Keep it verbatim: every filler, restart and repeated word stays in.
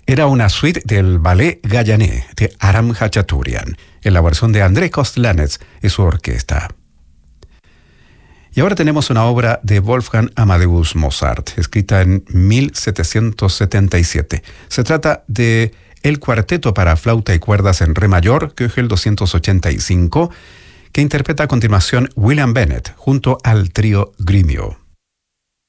Era una suite del Ballet Gallané de Aram Khachaturian, en la versión de André Kostlanetz y su orquesta. Y ahora tenemos una obra de Wolfgang Amadeus Mozart, escrita en mil setecientos setenta y siete. Se trata de El cuarteto para flauta y cuerdas en re mayor, Köchel doscientos ochenta y cinco, que interpreta a continuación William Bennett junto al trío Grimio.